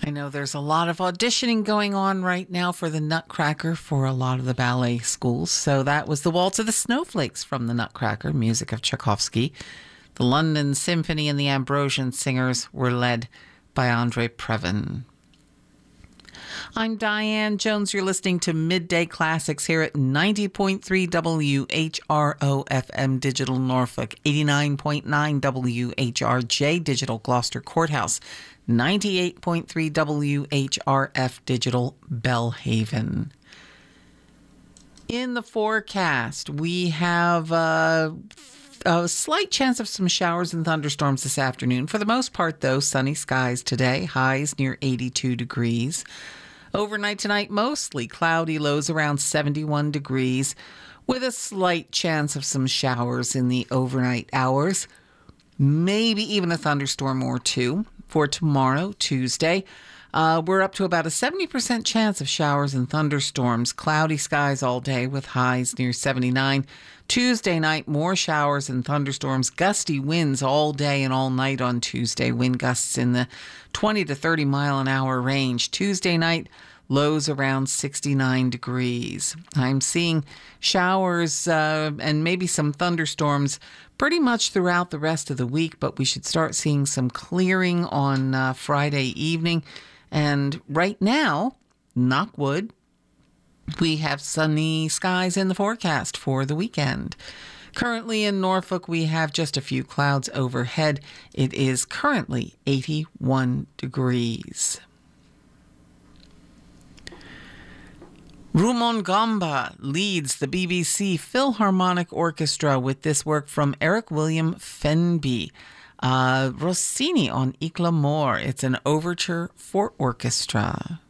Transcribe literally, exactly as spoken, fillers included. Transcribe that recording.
I know there's a lot of auditioning going on right now for the Nutcracker for a lot of the ballet schools. So that was the Waltz of the Snowflakes from the Nutcracker, music of Tchaikovsky. The London Symphony and the Ambrosian Singers were led by Andre Previn. I'm Diane Jones. You're listening to Midday Classics here at ninety point three W H R O F M Digital Norfolk, eighty-nine point nine W H R J Digital Gloucester Courthouse, ninety-eight point three W H R F Digital Bellhaven. In the forecast, we have uh, a slight chance of some showers and thunderstorms this afternoon. For the most part, though, sunny skies today, highs near eighty-two degrees. Overnight tonight, mostly cloudy, lows around seventy-one degrees, with a slight chance of some showers in the overnight hours. Maybe even a thunderstorm or two. For tomorrow, Tuesday, uh, we're up to about a seventy percent chance of showers and thunderstorms. Cloudy skies all day with highs near seventy-nine. Tuesday night, more showers and thunderstorms. Gusty winds all day and all night on Tuesday. Wind gusts in the twenty to thirty mile an hour range. Tuesday night, lows around sixty-nine degrees. I'm seeing showers uh, and maybe some thunderstorms pretty much throughout the rest of the week, but we should start seeing some clearing on uh, Friday evening. And right now, knock wood, we have sunny skies in the forecast for the weekend. Currently in Norfolk, we have just a few clouds overhead. It is currently eighty-one degrees. Rumongamba leads the B B C Philharmonic Orchestra with this work from Eric William Fenby. Uh, Rossini on Ikla Mor. It's an overture for orchestra.